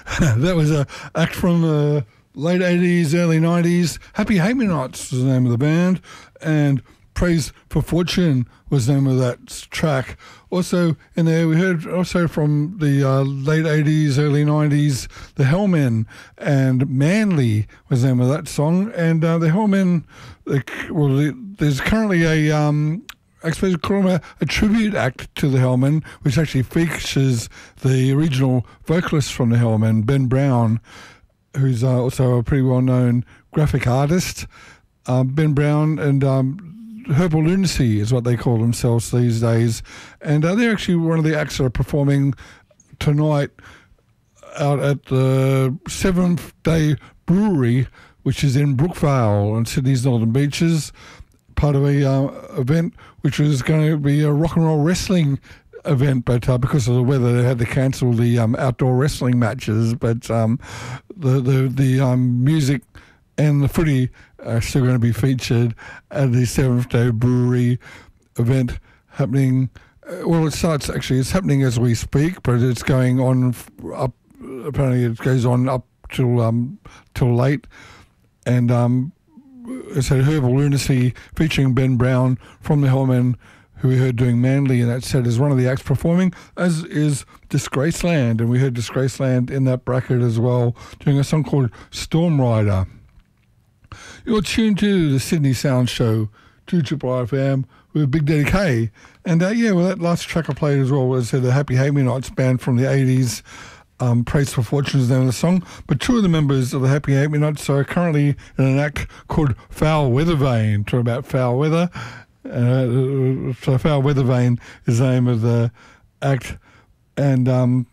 That was a act from the late 80s, early 90s. Happy Hate-Me-Nots was the name of the band, and Praise for Fortune was the name of that track. Also in there, we heard also from the late 80s, early 90s, the Hellmen, and Manly was the name of that song. And the Hellmen, there's currently I suppose call them a tribute act to the Hellmen, which actually features the original vocalist from the Hellmen, Ben Brown, who's also a pretty well-known graphic artist. Ben Brown and Herbal Lunacy is what they call themselves these days. And they're actually one of the acts that are performing tonight out at the Seventh Day Brewery, which is in Brookvale on Sydney's Northern Beaches, part of a event which was going to be a rock and roll wrestling event, but because of the weather, they had to cancel the outdoor wrestling matches. But the music and the footy are still going to be featured at the Seventh Day Brewery event happening. Well, it's happening as we speak, but it's going on up. Apparently, it goes on up till late, and it's a Herbal Lunacy featuring Ben Brown from the Hellmen, who we heard doing Manly, and that set is one of the acts performing, as is Disgraceland, and we heard Disgraceland in that bracket as well, doing a song called Storm Rider. You're tuned to the Sydney Sound Show, 2RRR FM, with Big Daddy K. And that last track I played as well was the Happy Hate-Me-Nots band from the 80s. Praise for Fortune is the name of the song. But two of the members of the Happy Hate-Me-Nots are currently in an act called Foul Weather Vane, talking about foul weather. So Foul Weather Vane is the name of the act. And,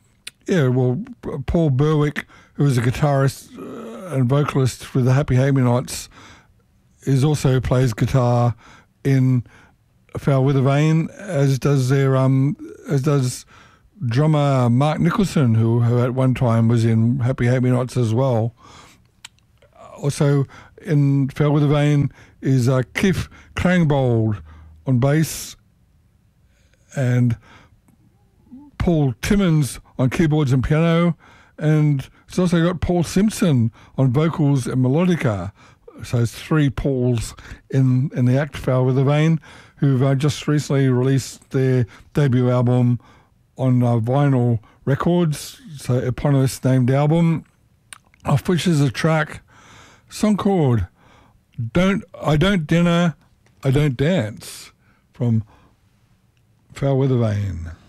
Paul Berwick, who is a guitarist and vocalist with the Happy Hate-Me-Nots, also plays guitar in Foul Weather Vane, as does drummer Mark Nicholson, who at one time was in Happy Hate-Me-Nots as well. Also in Foul Weather Vane is Keith Krangbold on bass, and Paul Timmins on keyboards and piano, and it's also got Paul Simpson on vocals and melodica. So it's three Pauls in the act, Foul Weather Vane, who've just recently released their debut album on Vinyl Records, so eponymous named album, off which is a song called I Don't Dinner, I Don't Dance, from Foul Weather Vane.